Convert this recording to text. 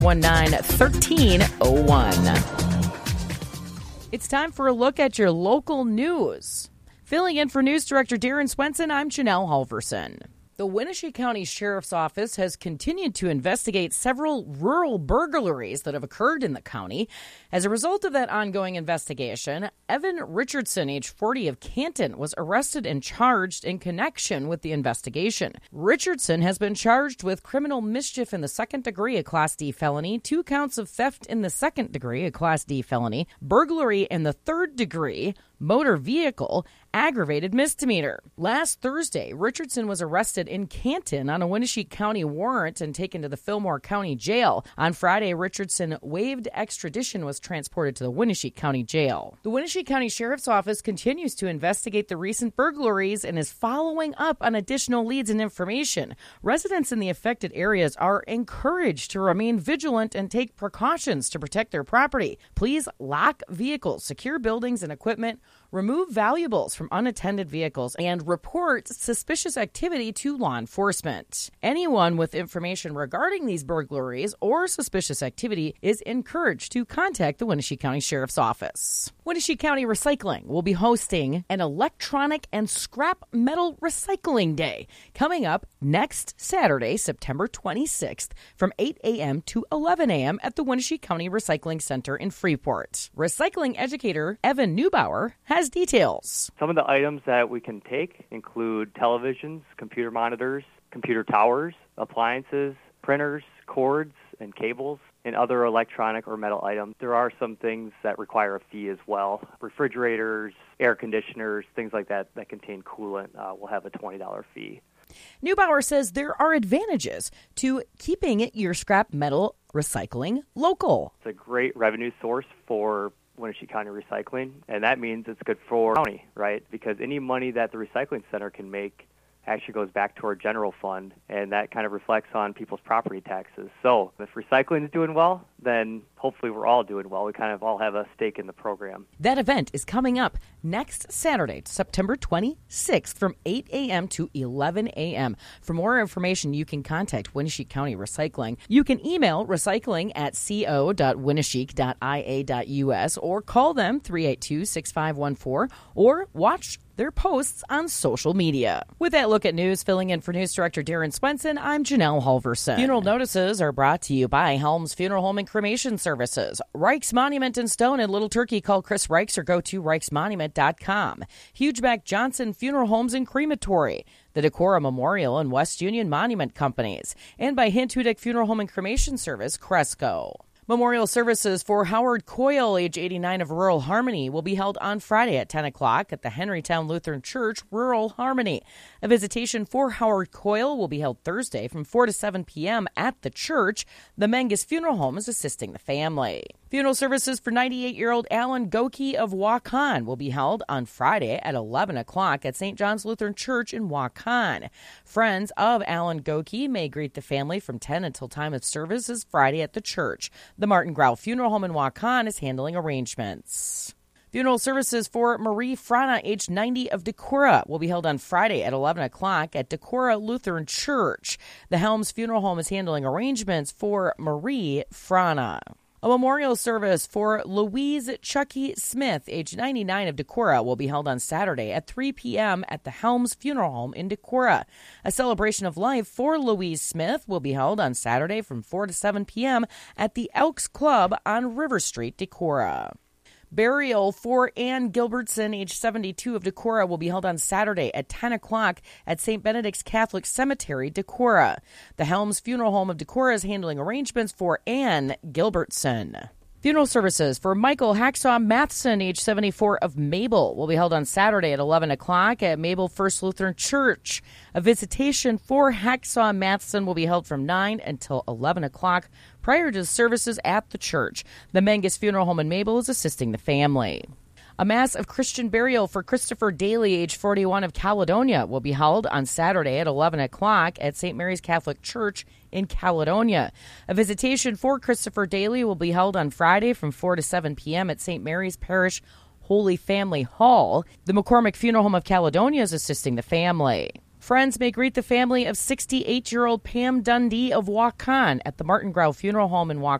888-919-1301. It's time for a look at your local news. Filling in for News Director Darren Swenson, I'm Janelle Halverson. The Wenatchee County Sheriff's Office has continued to investigate several rural burglaries that have occurred in the county. As a result of that ongoing investigation, Evan Richardson, age 40 of Canton, was arrested and charged in connection with the investigation. Richardson has been charged with criminal mischief in the second degree, a Class D felony, 2 counts of theft in the second degree, a Class D felony, burglary in the third degree, motor vehicle, aggravated misdemeanor. Last Thursday, Richardson was arrested in Canton on a Wenatchee County warrant and taken to the Fillmore County Jail. On Friday, Richardson waived extradition, was transported to the Wenatchee County Jail. The Wenatchee County Sheriff's Office continues to investigate the recent burglaries and is following up on additional leads and information. Residents in the affected areas are encouraged to remain vigilant and take precautions to protect their property. Please lock vehicles, secure buildings and equipment, remove valuables from unattended vehicles, and report suspicious activity to law enforcement. Anyone with information regarding these burglaries or suspicious activity is encouraged to contact the Wenatchee County Sheriff's Office. Wenatchee County Recycling will be hosting an electronic and scrap metal recycling day coming up next Saturday, September 26th from 8 a.m. to 11 a.m. at the Wenatchee County Recycling Center in Freeport. Recycling educator Evan Neubauer has details. Some of the items that we can take include televisions, computer monitors, computer towers, appliances, printers, cords, and cables, and other electronic or metal items. There are some things that require a fee as well. Refrigerators, air conditioners, things like that that contain coolant will have a $20 fee. Neubauer says there are advantages to keeping your scrap metal recycling local. It's a great revenue source for Wenatchee County Recycling, and that means it's good for the county, right? Because any money that the recycling center can make actually goes back to our general fund, and that kind of reflects on people's property taxes. So if recycling is doing well, then hopefully we're all doing well. We kind of all have a stake in the program. That event is coming up next Saturday, September 26th from 8 a.m. to 11 a.m. For more information, you can contact Wenatchee County Recycling. You can email recycling@co.wenatchee.ia.us or call them 382-6514 or watch their posts on social media. With that look at news, filling in for News Director Darren Swenson, I'm Janelle Halverson. Funeral notices are brought to you by Helms Funeral Home and Cremation Services. Reichs Monument and Stone in Little Turkey. Call Chris Reichs or go to reichsmonument.com. Hugeback Johnson Funeral Homes and Crematory. The Decorah Memorial and West Union Monument Companies. And by Hint Hudick Funeral Home and Cremation Service, Cresco. Memorial services for Howard Coyle, age 89 of Rural Harmony, will be held on Friday at 10 o'clock at the Henrytown Lutheran Church, Rural Harmony. A visitation for Howard Coyle will be held Thursday from 4 to 7 p.m. at the church. The Mengus Funeral Home is assisting the family. Funeral services for 98-year-old Alan Goki of Waukon will be held on Friday at 11 o'clock at St. John's Lutheran Church in Waukon. Friends of Alan Goki may greet the family from 10 until time of service is Friday at the church. The Martin Grau Funeral Home in Waukon is handling arrangements. Funeral services for Marie Frana, age 90 of Decorah, will be held on Friday at 11 o'clock at Decorah Lutheran Church. The Helms Funeral Home is handling arrangements for Marie Frana. A memorial service for Louise Chucky Smith, age 99 of Decorah, will be held on Saturday at 3 p.m. at the Helms Funeral Home in Decorah. A celebration of life for Louise Smith will be held on Saturday from 4 to 7 p.m. at the Elks Club on River Street, Decorah. Burial for Ann Gilbertson, age 72 of Decorah, will be held on Saturday at 10 o'clock at St. Benedict's Catholic Cemetery, Decorah. The Helms Funeral Home of Decorah is handling arrangements for Ann Gilbertson. Funeral services for Michael Hacksaw Matheson, age 74 of Mabel, will be held on Saturday at 11 o'clock at Mabel First Lutheran Church. A visitation for Hacksaw Matheson will be held from 9 until 11 o'clock prior to services at the church. The Mengus Funeral Home in Mabel is assisting the family. A Mass of Christian burial for Christopher Daly, age 41 of Caledonia, will be held on Saturday at 11 o'clock at St. Mary's Catholic Church in Caledonia. A visitation for Christopher Daly will be held on Friday from 4 to 7 p.m. at St. Mary's Parish Holy Family Hall. The McCormick Funeral Home of Caledonia is assisting the family. Friends may greet the family of 68-year-old Pam Dundee of Waukon at the Martin Grau Funeral Home in Waukon